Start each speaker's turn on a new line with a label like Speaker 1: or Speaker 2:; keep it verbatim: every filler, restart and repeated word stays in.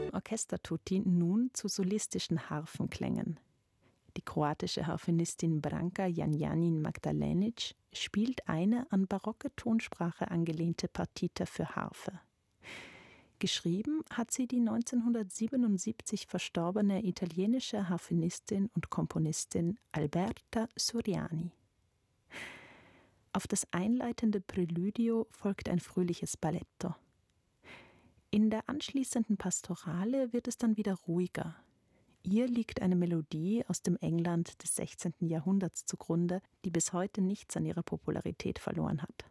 Speaker 1: Orchestertutti nun zu solistischen Harfenklängen. Die kroatische Harfenistin Branka Janjanin-Magdalenic spielt eine an barocke Tonsprache angelehnte Partita für Harfe. Geschrieben hat sie die neunzehnhundertsiebenundsiebzig verstorbene italienische Harfenistin und Komponistin Alberta Soriani. Auf das einleitende Präludio folgt ein fröhliches Balletto. In der anschließenden Pastorale wird es dann wieder ruhiger. Ihr liegt eine Melodie aus dem England des sechzehnten Jahrhunderts zugrunde, die bis heute nichts an ihrer Popularität verloren hat.